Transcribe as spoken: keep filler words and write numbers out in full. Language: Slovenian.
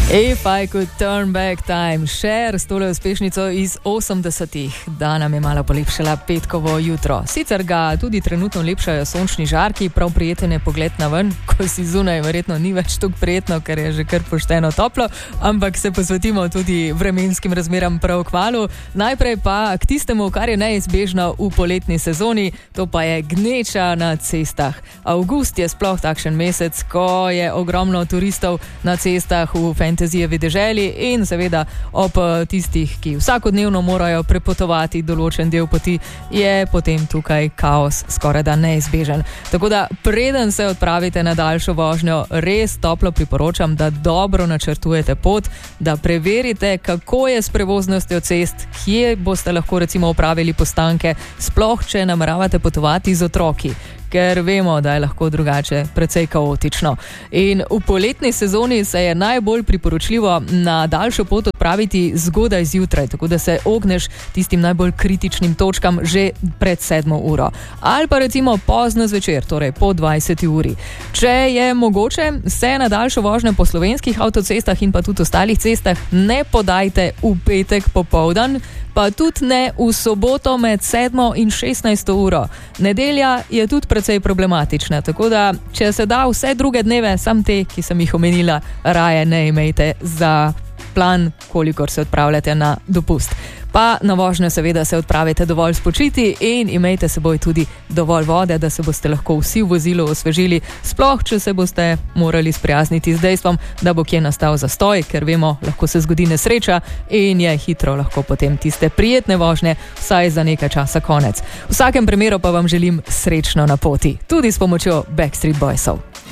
If I could turn back time, Cher s tole uspešnico iz osemdesetih, da nam je malo polepšala petkovo jutro. Sicer ga tudi trenutno lepšajo sončni žarki, prav prijeten je pogled na ven, ko si zunaj, verjetno ni več tako prijetno, ker je že kar pošteno toplo, ampak se posvetimo tudi vremenskim razmeram prav kmalu. Najprej pa k tistemu, kar je neizbežno v poletni sezoni, to pa je gneča na cestah. Avgust je sploh takšen mesec, ko je ogromno turistov na cestah v fantazijevi deželi in seveda ob tistih, ki vsakodnevno morajo prepotovati določen del poti, je potem tukaj kaos skoraj da neizbežen. Tako da preden se odpravite na daljšo vožnjo, res toplo priporočam, da dobro načrtujete pot, da preverite, kako je s prevoznostjo cest, kje boste lahko recimo opravili postanke, sploh če nameravate potovati z otroki, ker vemo, da je lahko drugače precej kaotično. In v poletni sezoni se je najbolj priporočljivo na daljšo pot odpraviti zgodaj zjutraj, tako da se ogneš tistim najbolj kritičnim točkam že pred sedmo uro. Ali pa recimo pozno zvečer, torej po dvajseti uri. Če je mogoče, se na daljšo vožnjo po slovenskih avtocestah in pa tudi ostalih cestah ne podajte v petek popoldan, pa tudi ne v soboto med sedmo in šestnajsto uro. Nedelja je tudi precej problematična, tako da če se da vse druge dneve, sam te, ki sem jih omenila, raje ne imejte za plan, kolikor se odpravljate na dopust. Pa na vožnjo seveda se odpravite dovolj spočiti in imejte seboj tudi dovolj vode, da se boste lahko vsi v vozilu osvežili, sploh če se boste morali sprijazniti z dejstvom, da bo kje nastal zastoj, ker vemo, lahko se zgodi nesreča in je hitro lahko potem tiste prijetne vožnje vsaj za nekaj časa konec. V vsakem primeru pa vam želim srečno na poti, tudi s pomočjo Backstreet Boysov.